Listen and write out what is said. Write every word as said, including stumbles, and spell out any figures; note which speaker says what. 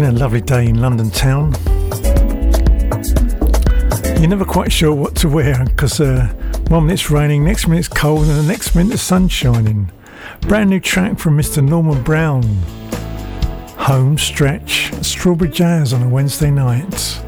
Speaker 1: been a lovely day in London town. You're never quite sure what to wear because uh, one minute it's raining, next minute it's cold, and the next minute the sun's shining. Brand new track from Mister Norman Brown. Home Stretch, Strawberry Jazz on a Wednesday night.